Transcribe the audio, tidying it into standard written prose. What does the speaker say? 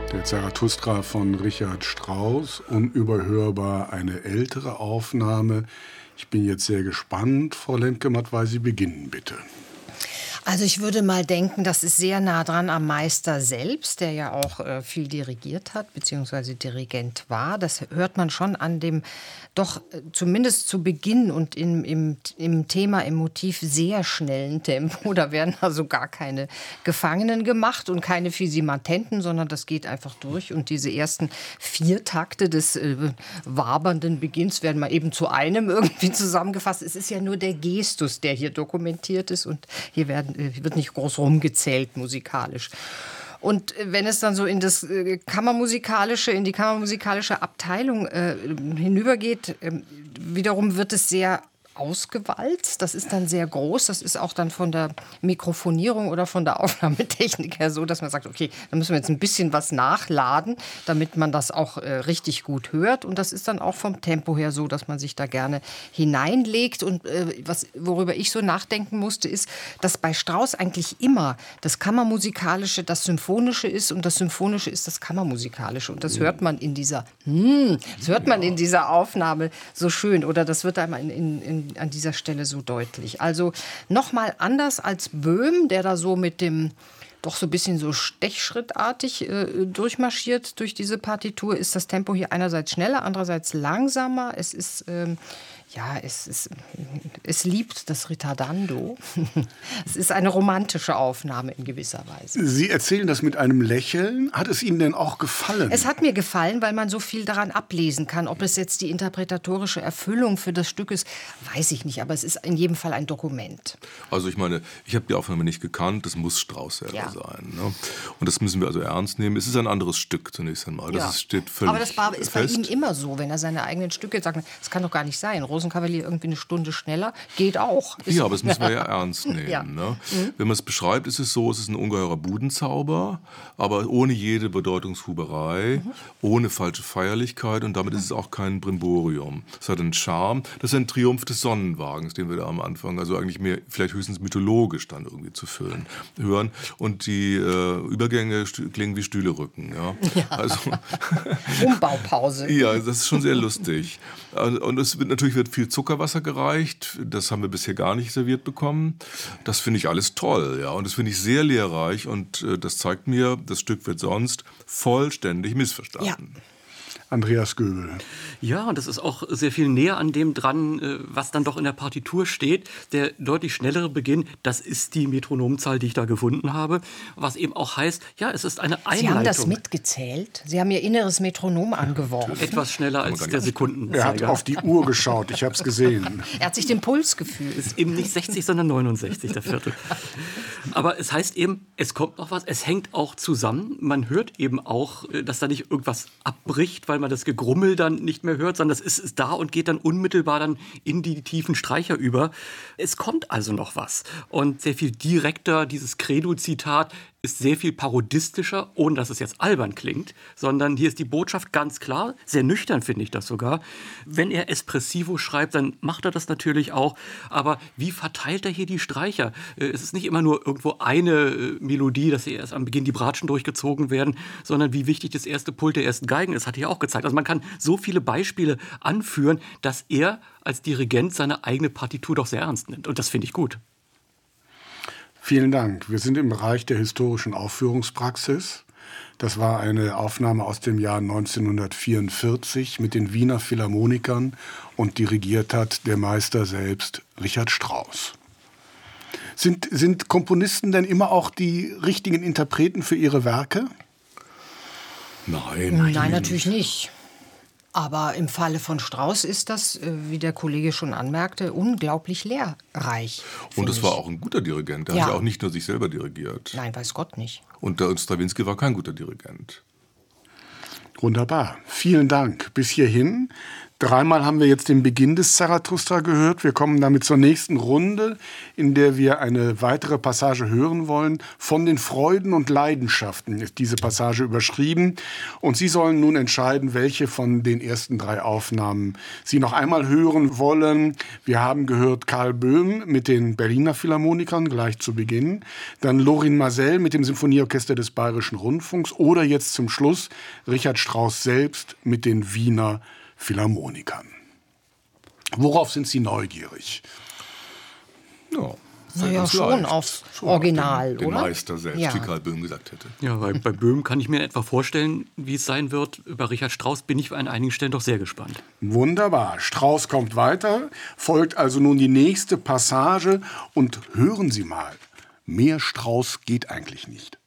Der Zarathustra von Richard Strauss, unüberhörbar eine ältere Aufnahme. Ich bin jetzt sehr gespannt. Frau Lemke-Matt, weil Sie beginnen, bitte. Also ich würde mal denken, das ist sehr nah dran am Meister selbst, der ja auch viel dirigiert hat, beziehungsweise Dirigent war. Das hört man schon an dem doch zumindest zu Beginn und im Thema, im Motiv sehr schnellen Tempo. Da werden also gar keine Gefangenen gemacht und keine Fisimatenten, sondern das geht einfach durch. Und diese ersten 4 Takte des wabernden Beginns werden mal eben zu einem irgendwie zusammengefasst. Es ist ja nur der Gestus, der hier dokumentiert ist, und hier wird nicht groß rumgezählt musikalisch. Und wenn es dann so in das in die kammermusikalische Abteilung hinübergeht, wiederum wird es sehr ausgewalzt. Das ist dann sehr groß. Das ist auch dann von der Mikrofonierung oder von der Aufnahmetechnik her so, dass man sagt, okay, da müssen wir jetzt ein bisschen was nachladen, damit man das auch richtig gut hört. Und das ist dann auch vom Tempo her so, dass man sich da gerne hineinlegt. Und worüber ich so nachdenken musste, ist, dass bei Strauss eigentlich immer das Kammermusikalische das Symphonische ist und das Symphonische ist das Kammermusikalische. Und das hört man in dieser Aufnahme so schön. Oder das wird einmal an dieser Stelle so deutlich. Also nochmal anders als Böhm, der da so mit dem doch so ein bisschen so stechschrittartig durchmarschiert durch diese Partitur, ist das Tempo hier einerseits schneller, andererseits langsamer. Es ist es liebt das Ritardando. Es ist eine romantische Aufnahme in gewisser Weise. Sie erzählen das mit einem Lächeln. Hat es Ihnen denn auch gefallen? Es hat mir gefallen, weil man so viel daran ablesen kann. Ob es jetzt die interpretatorische Erfüllung für das Stück ist, weiß ich nicht. Aber es ist in jedem Fall ein Dokument. Also ich meine, ich habe die Aufnahme nicht gekannt. Das muss Strauss selber sein. Ne? Und das müssen wir also ernst nehmen. Es ist ein anderes Stück zunächst einmal. Das steht völlig Aber das ist bei ihm immer so, wenn er seine eigenen Stücke sagt. Das kann doch gar nicht sein. Rosenkavalier irgendwie eine Stunde schneller, geht auch. Ja, aber das müssen wir ja ernst nehmen. Ja. Ne? Wenn man es beschreibt, ist es so, es ist ein ungeheurer Budenzauber, aber ohne jede Bedeutungshuberei, ohne falsche Feierlichkeit, und damit ist es auch kein Brimborium. Es hat einen Charme, das ist ein Triumph des Sonnenwagens, den wir da am Anfang, also eigentlich mehr, vielleicht höchstens mythologisch dann irgendwie zu füllen, hören. Und die Übergänge klingen wie Stühlerücken. Ja? Also, Umbaupause. Ja, das ist schon sehr lustig. Und natürlich wird viel Zuckerwasser gereicht. Das haben wir bisher gar nicht serviert bekommen. Das finde ich alles toll. Ja? Und das finde ich sehr lehrreich. Und das zeigt mir, das Stück wird sonst vollständig missverstanden. Ja. Andreas Göbel. Ja, und das ist auch sehr viel näher an dem dran, was dann doch in der Partitur steht. Der deutlich schnellere Beginn, das ist die Metronomzahl, die ich da gefunden habe. Was eben auch heißt, ja, es ist eine Einleitung. Sie haben das mitgezählt? Sie haben Ihr inneres Metronom angeworfen? Etwas schneller als der Sekundenzeiger. Er hat auf die Uhr geschaut, ich habe es gesehen. Er hat sich den Puls gefühlt. Ist eben nicht 60, sondern 69, der Viertel. Aber es heißt eben, es kommt noch was, es hängt auch zusammen. Man hört eben auch, dass da nicht irgendwas abbricht, weil man das Gegrummel dann nicht mehr hört, sondern das ist da und geht dann unmittelbar dann in die tiefen Streicher über. Es kommt also noch was. Und sehr viel direkter, dieses Credo-Zitat ist sehr viel parodistischer, ohne dass es jetzt albern klingt, sondern hier ist die Botschaft ganz klar, sehr nüchtern finde ich das sogar. Wenn er Espressivo schreibt, dann macht er das natürlich auch, aber wie verteilt er hier die Streicher? Es ist nicht immer nur irgendwo eine Melodie, dass hier erst am Beginn die Bratschen durchgezogen werden, sondern wie wichtig das erste Pult der ersten Geigen ist, hat er auch gezeigt. Also man kann so viele Beispiele anführen, dass er als Dirigent seine eigene Partitur doch sehr ernst nimmt, und das finde ich gut. Vielen Dank. Wir sind im Bereich der historischen Aufführungspraxis. Das war eine Aufnahme aus dem Jahr 1944 mit den Wiener Philharmonikern, und dirigiert hat der Meister selbst, Richard Strauss. Sind Komponisten denn immer auch die richtigen Interpreten für ihre Werke? Nein, natürlich nicht. Aber im Falle von Strauss ist das, wie der Kollege schon anmerkte, unglaublich lehrreich. Und es war auch ein guter Dirigent. Der hat ja auch nicht nur sich selber dirigiert. Nein, weiß Gott nicht. Und der Strawinsky war kein guter Dirigent. Wunderbar. Vielen Dank bis hierhin. Dreimal haben wir jetzt den Beginn des Zarathustra gehört. Wir kommen damit zur nächsten Runde, in der wir eine weitere Passage hören wollen. Von den Freuden und Leidenschaften ist diese Passage überschrieben. Und Sie sollen nun entscheiden, welche von den ersten 3 Aufnahmen Sie noch einmal hören wollen. Wir haben gehört Karl Böhm mit den Berliner Philharmonikern gleich zu Beginn. Dann Lorin Maazel mit dem Symphonieorchester des Bayerischen Rundfunks. Oder jetzt zum Schluss Richard Strauss selbst mit den Wiener Philharmonikern. Worauf sind Sie neugierig? Ja, Naja, schon aufs Original, den oder? Meister selbst, Ja. wie Karl Böhm gesagt hätte. Ja, bei Böhm kann ich mir etwa vorstellen, wie es sein wird. Über Richard Strauss bin ich an einigen Stellen doch sehr gespannt. Wunderbar. Strauss kommt weiter, folgt also nun die nächste Passage und hören Sie mal. Mehr Strauss geht eigentlich nicht.